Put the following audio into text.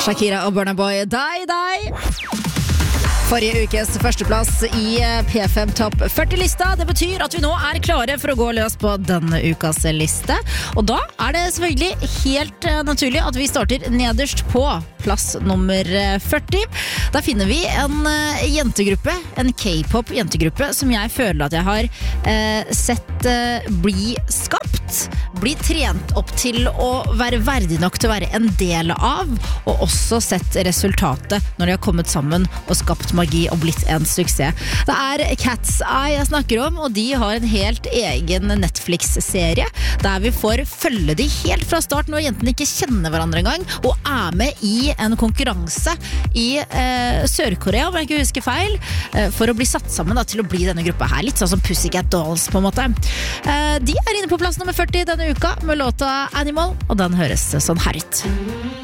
Shakira og Burna Boy, die. Forrige ukes førsteplass i P5 Topp 40-lista. Det betyr at vi nå er klare for å gå løs på denne ukas liste. Og da er det selvfølgelig helt naturlig at vi starter nederst på plass nummer 40. Der finner vi en jentegruppe, en K-pop jentegruppe, som jeg føler at jeg har sett bli skapt, bli trent opp til å være verdig nok til å være en del av, og også sett resultatet når de har kommet sammen og skapt magi og blitt en suksess. Det er Cat's Eye jeg snakker om, og de har en helt egen Netflix-serie der vi får følge de helt fra start når jentene ikke kjenner hverandre engang, og er med i en konkurranse i Sør-Korea, om jeg ikke husker feil, for å bli satt sammen da, til å bli denne gruppa her. Litt sånn som Pussycat Dolls på en måte. De er inne på plass nummer 40 denne uka med låta Animal, og den høres sånn her ut.